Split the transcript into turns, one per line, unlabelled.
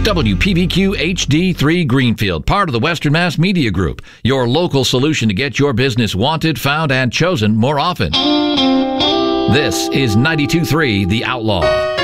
WPVQ HD3 Greenfield, part of the Western Mass Media Group, your local solution to get your business wanted, found, and chosen more often. This is 92.3 The Outlaw.